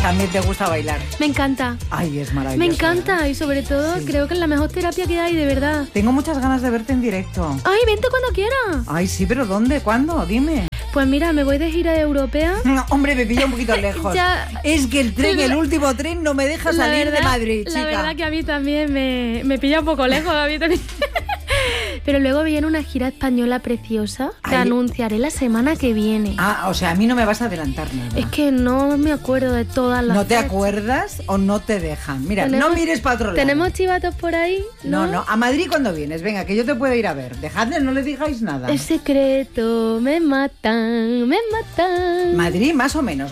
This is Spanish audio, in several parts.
También te gusta bailar. Me encanta. Ay, es maravilloso. Me encanta, y sobre todo creo que es la mejor terapia que hay, de verdad. Tengo muchas ganas de verte en directo. Ay, vente cuando quieras. Ay, sí, pero ¿dónde? ¿Cuándo? Dime. Pues mira, me voy de gira europea. No, hombre, me pilla un poquito lejos. Ya. Es que el último tren no me deja salir de Madrid, chica. La verdad que a mí también me pilla un poco lejos, a mí también. Pero luego viene una gira española preciosa que anunciaré la semana que viene. Ah, o sea, a mí no me vas a adelantar nada. Es que no me acuerdo de todas las ¿No te fechas. acuerdas o no te dejan? Mira, no mires para otro lado. ¿Tenemos chivatos por ahí? No. ¿A Madrid cuándo vienes? Venga, que yo te puedo ir a ver. Dejadle, no le digáis nada. Es secreto, me matan. Madrid, más o menos.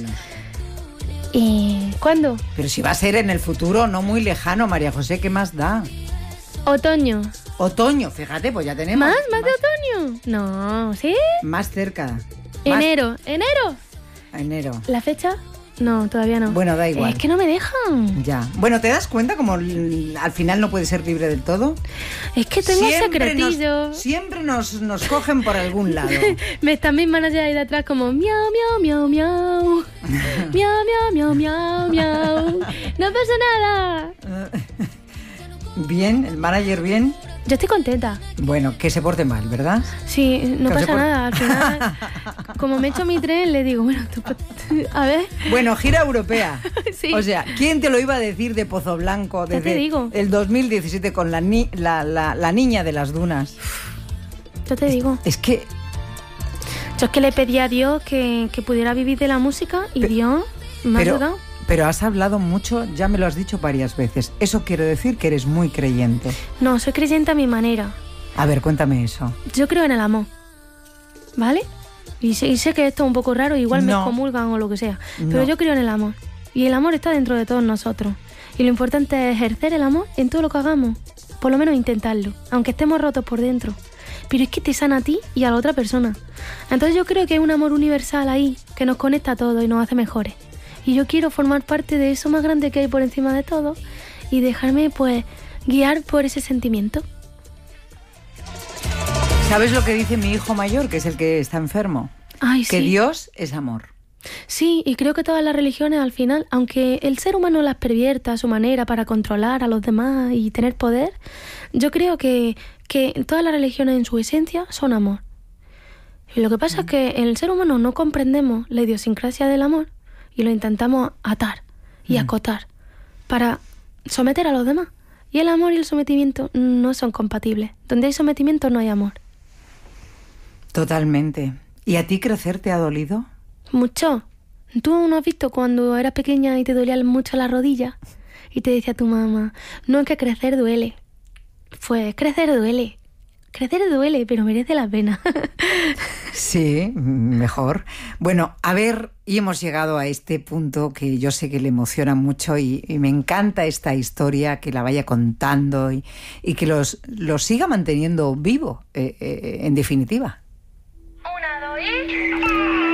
¿Y cuándo? Pero si va a ser en el futuro, no muy lejano, María José, ¿qué más da? Otoño, fíjate, pues ya tenemos. ¿Más de otoño? No, ¿sí? Más cerca. Enero. Enero. ¿La fecha? No, todavía no. Bueno, da igual. Es que no me dejan. Ya. Bueno, ¿te das cuenta como al final no puede ser libre del todo? Es que tengo secretillo. Siempre nos cogen por algún lado. Me están mis managers ahí de atrás como miau, miau, miau, miau. Miau, miau, miau, miau, miau. No pasa nada. Bien, el manager bien. Yo estoy contenta. Bueno, que se porte mal, ¿verdad? Sí, no pasa nada. Al final, como me echo mi tren, le digo, bueno, a ver. Bueno, gira europea. Sí. O sea, ¿quién te lo iba a decir de Pozoblanco desde el 2017 con la niña de las dunas? Yo te digo. Es que... Yo es que le pedí a Dios que pudiera vivir de la música y Dios me ha ayudado. Pero has hablado mucho, ya me lo has dicho varias veces. Eso quiere decir que eres muy creyente. No, soy creyente a mi manera. A ver, cuéntame eso. Yo creo en el amor, ¿vale? Y sé que esto es un poco raro, igual me excomulgan o lo que sea. Pero yo creo en el amor. Y el amor está dentro de todos nosotros. Y lo importante es ejercer el amor en todo lo que hagamos. Por lo menos intentarlo, aunque estemos rotos por dentro. Pero es que te sana a ti y a la otra persona. Entonces yo creo que hay un amor universal ahí, que nos conecta a todos y nos hace mejores. Y yo quiero formar parte de eso más grande que hay por encima de todo y dejarme, pues, guiar por ese sentimiento. ¿Sabes lo que dice mi hijo mayor, que es el que está enfermo? Ay, que sí. Dios es amor. Sí, y creo que todas las religiones al final, aunque el ser humano las pervierta a su manera para controlar a los demás y tener poder, yo creo que todas las religiones en su esencia son amor. Y lo que pasa es que el ser humano no comprendemos la idiosincrasia del amor y lo intentamos atar y acotar para someter a los demás. Y el amor y el sometimiento no son compatibles. Donde hay sometimiento no hay amor. Totalmente. ¿Y a ti crecer te ha dolido? Mucho. ¿Tú no has visto cuando eras pequeña y te dolían mucho las rodillas? Y te decía tu mamá, no, es que crecer duele. Pues crecer duele. Crecer duele, pero merece la pena. Sí, mejor. Bueno, a ver, y hemos llegado a este punto que yo sé que le emociona mucho y me encanta esta historia, que la vaya contando y que los siga manteniendo vivo, en definitiva. 1, 2 y...